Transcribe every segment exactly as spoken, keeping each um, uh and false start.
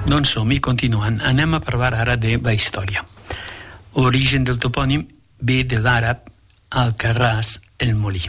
Doncs som-hi, continuant. Anem a parlar ara de la història. L'origen del topònim ve de l'àrab Alcarràs, el molí.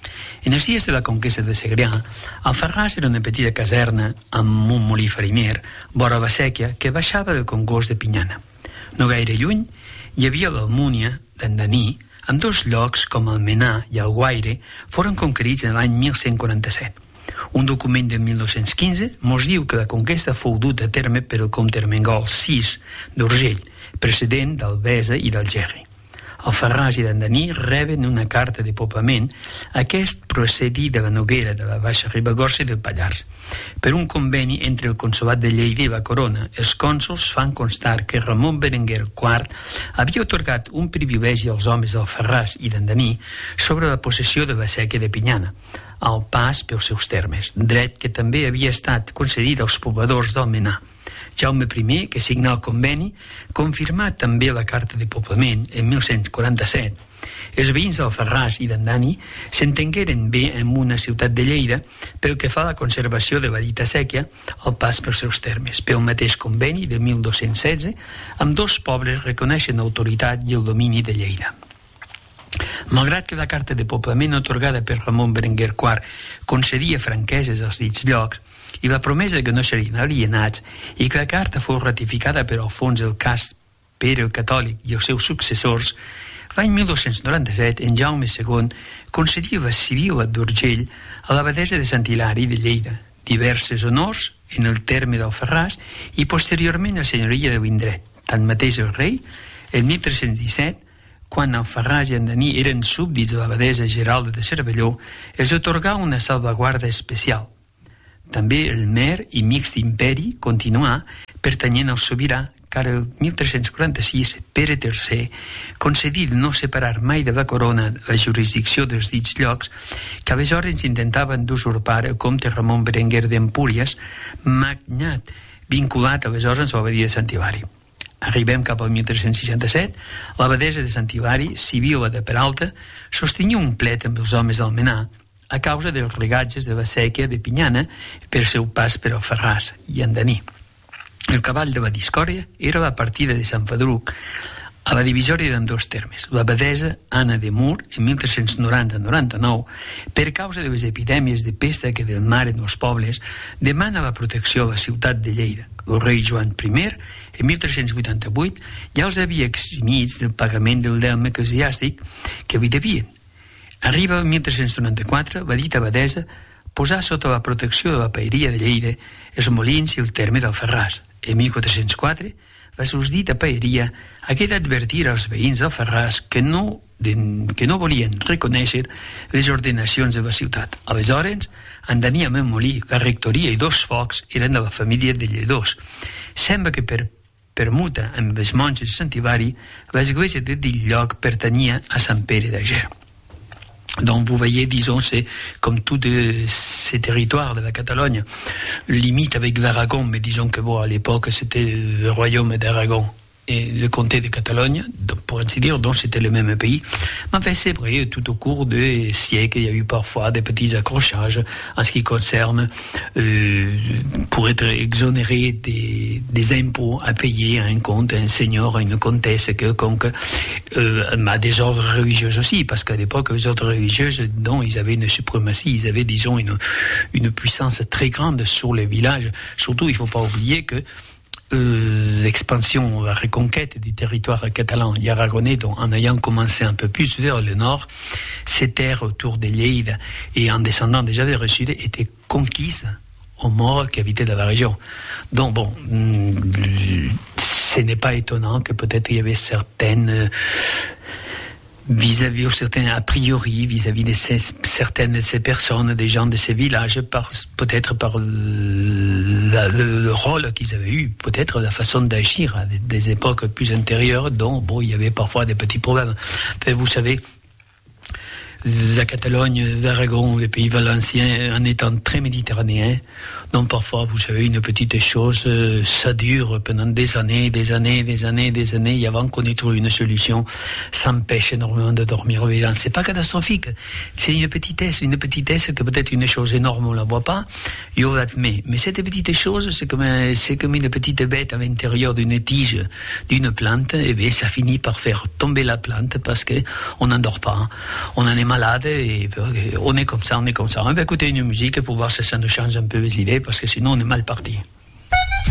En els dies de la conquesta de Segrià, Alfarràs era una petita caserna amb un molí fariner, vora la sèquia, que baixava del congost de Pinyana. No gaire lluny hi havia l'Almúnia d'Andaní, amb dos llocs com Almenar i Alguaire foren conquerits en l'any mil cent quaranta-set. Un document de mil nou-cents quinze mos diu que la conquesta fou duta a terme per el comte Ermengol sis d'Urgell, precedent d'Albesa i d'Algerri. Alfarràs i d'Andaní reben una carta de poblament. Aquest procedí de la Noguera, de la Baixa Ribagorça i del Pallars. Per un conveni entre el Consolat de Lleida i la Corona, els cònsols fan constar que Ramon Berenguer quart havia atorgat un privilegi als homes d'Alfarràs i d'Andaní sobre la possessió de la sèquia de Pinyana, al pas pels seus termes, dret que també havia estat concedit als pobladors d'Almenar. Jaume primer, que signa el conveni, confirmà també la carta de poblament en mil cent quaranta-set. Els veïns d'Alfarràs i d'Andani s'entengueren bé en una ciutat de Lleida pel que fa a la conservació de la dita sèquia al pas pels seus termes. Pel mateix conveni de mil dos-cents setze, amb dos pobles reconeixen l'autoritat i el domini de Lleida. Malgrat que la carta de poblament atorgada per Ramon Berenguer quart concedia franqueses als dits llocs i la promesa que no serien alienats i que la carta fou ratificada per Alfons el Cast, Pere el Catòlic i els seus successors, l'any mil dos-cents noranta-set en Jaume segon concedia la civil d'Urgell a l'abadesa de Sant Hilari de Lleida, diverses honors en el terme d'Alfarràs i posteriorment a la senyoria de l'indret. Tanmateix el rei, en mil tres-cents disset, quan Alfarràs i Andaní eren súbdits de l'abadesa Geralda de Cervelló, es atorgà una salvaguarda especial. També el mer i mixt imperi continuà pertanyent al sobirà, car el mil tres-cents quaranta-sis Pere tercer concedí no separar mai de la corona la jurisdicció dels dits llocs que aleshores intentaven d'usurpar el comte Ramon Berenguer d'Empúries, magnat vinculat aleshores a l'abadia de Sant Hilari. Arribem cap al mil tres-cents seixanta-set, l'abadesa de Sant Hilari, Sibila de Peralta, sostenia un plet amb els homes d'Almenar a causa dels regatges de la sèquia de Pinyana per seu pas per Alfarràs i Andaní. El cavall de la discòrdia era la partida de Sant Fadruc a la divisòria d'ambdós termes. L'abadesa Anna de Mur, en mil tres-cents noranta noranta-nou, per causa de les epidèmies de pesta que del mar en els pobles, demana la protecció a la ciutat de Lleida. El rei Joan primer, en mil tres-cents vuitanta-vuit, ja els havia eximits del pagament del delme eclesiàstic que li devien. Arriba el mil tres-cents noranta-quatre, la dita abadesa posà sota la protecció de la paeria de Lleida els molins i el terme d'Alfarràs. En mil quatre-cents quatre, la susdita paeria hagué d'advertir als veïns d'Alfarràs que no, de, que no volien reconèixer les ordenacions de la ciutat. Aleshores, Andaní amb el molí, la rectoria i dos focs eren de la família de Lledós. Sembla que per permuta amb els monges de Sant Hilari, l'església de Dilloc pertanyia a Sant Pere d'Àger. Donc vous voyez, disons, c'est comme tous de ces territoires de la Catalogne, limite avec l'Aragon, mais disons que bon, à l'époque, c'était le royaume d'Aragon et le comté de Catalogne, donc, pour ainsi dire, donc c'était le même pays. Mais enfin, c'est vrai, tout au cours des siècles, il y a eu parfois des petits accrochages en ce qui concerne, euh, pour être exonéré des, des impôts à payer à un comte, à un seigneur, à une comtesse, quelconque, euh, à des ordres religieux aussi, parce qu'à l'époque, les ordres religieux, non, ils avaient une suprématie, ils avaient, disons, une, une puissance très grande sur les villages. Surtout, il ne faut pas oublier que Euh, l'expansion, la reconquête du territoire catalan et aragonais, donc en ayant commencé un peu plus vers le nord, ces terres autour de Lleida et en descendant déjà vers le sud étaient conquises aux Maures qui habitaient dans la région. Donc bon, ce n'est pas étonnant que peut-être il y avait certaines vis-à-vis ou certains a priori vis-à-vis de ces, certaines de ces personnes, des gens de ces villages, par, peut-être par la, le, le rôle qu'ils avaient eu, peut-être la façon d'agir à des, des époques plus antérieures, dont bon, il y avait parfois des petits problèmes. Enfin, vous savez, de la Catalogne, d'Aragon, des pays valenciens, en étant très méditerranéen. Donc parfois, vous savez, une petite chose, euh, ça dure pendant des années, des années, des années, des années, et avant qu'on ait trouvé une solution, ça empêche énormément de dormir les gens. C'est pas catastrophique, c'est une petitesse, une petitesse que peut-être une chose énorme, on la voit pas, et on l'admet. Mais cette petite chose, c'est comme, un, c'est comme une petite bête à l'intérieur d'une tige, d'une plante, et bien ça finit par faire tomber la plante parce que on n'en dort pas, on en est malade, et on est comme ça, on est comme ça. On va écouter une musique pour voir si ça nous change un peu les idées, parce que sinon on est mal parti.